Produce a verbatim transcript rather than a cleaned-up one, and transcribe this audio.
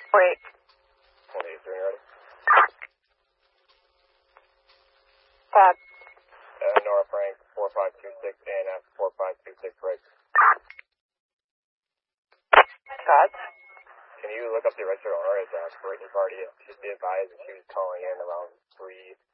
Wait. one eighty-three, ready? Todd. Uh, Nora Frank, four five two six, A N F, four five two six, right. Todd. Can you look up the registered owner as a Brittany Party? She's be advised that she was calling in around three